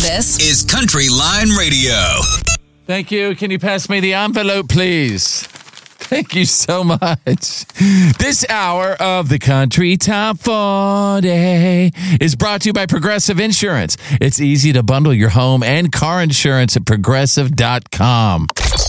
This is Country Line Radio. Thank you. Can you pass me the envelope, please? Thank you so much. This hour of the Country Top 40 is brought to you by Progressive Insurance. It's easy to bundle your home and car insurance at Progressive.com.